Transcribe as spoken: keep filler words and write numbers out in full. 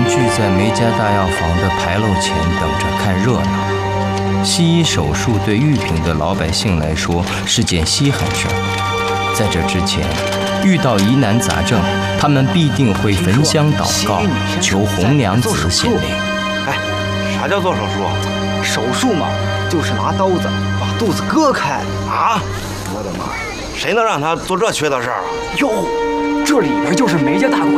聚在梅家大药房的牌楼前等着看热闹。西医手术对玉屏的老百姓来说是件稀罕事儿，在这之前，遇到疑难杂症，他们必定会焚香祷告，求红娘子显灵。 哎，啥叫做手术？ 手术嘛，就是拿刀子把肚子割开啊！ 我的妈呀！ 谁能让他做这缺德事儿啊？ 哟，这里边就是梅家大馆